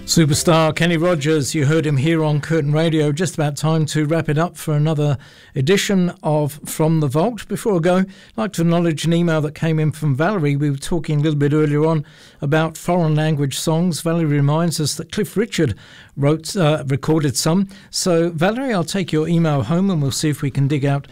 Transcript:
Superstar Kenny Rogers, you heard him here on Curtin Radio. Just about time to wrap it up for another edition of From the Vault. Before I go, I'd like to acknowledge an email that came in from Valerie. We were talking a little bit earlier on about foreign language songs. Valerie reminds us that Cliff Richard recorded some. So Valerie, I'll take your email home and we'll see if we can dig out